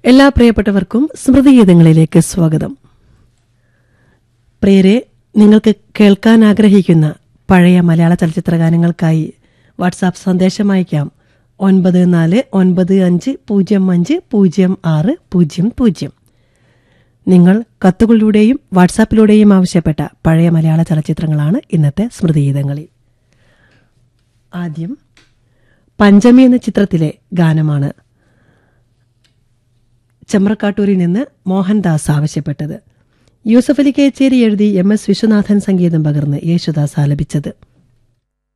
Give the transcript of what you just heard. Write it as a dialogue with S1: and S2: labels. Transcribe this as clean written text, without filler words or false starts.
S1: എല്ലാ പ്രിയപ്പെട്ടവർക്കും സ്മൃതിഗീതങ്ങളിലേക്ക് സ്വാഗതം. പ്രിയരെ, നിങ്ങൾക്ക് കേൾക്കാൻ ആഗ്രഹിക്കുന്ന പഴയ മലയാള ചലച്ചിത്ര ഗാനങ്ങൾക്കായി വാട്സാപ്പ് സന്ദേശം അയക്കാം. 9455055000. നിങ്ങൾ കത്തുകളിലൂടെയും വാട്സാപ്പിലൂടെയും ആവശ്യപ്പെട്ട പഴയ മലയാള ചലച്ചിത്രങ്ങളാണ് ഇന്നത്തെ സ്മൃതിഗീതങ്ങളിൽ. ആദ്യം പഞ്ചമി എന്ന ചിത്രത്തിലെ ഗാനമാണ് ചെമ്പ്രക്കാട്ടൂരിൽ നിന്ന് മോഹൻദാസ് ആവശ്യപ്പെട്ടത്. യൂസഫ് അലി കേച്ചേരി എഴുതി MS വിശ്വനാഥൻ സംഗീതം പകർന്ന് യേശുദാസ് ആലപിച്ചത്.